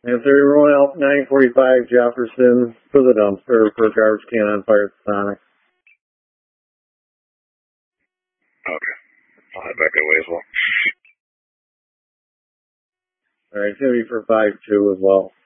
And if everyone else, 945 Jefferson for the dumpster for garbage can on fire at Sonic. Okay. I'll head back that way as well. Alright, it's going to be for 5-2 as well.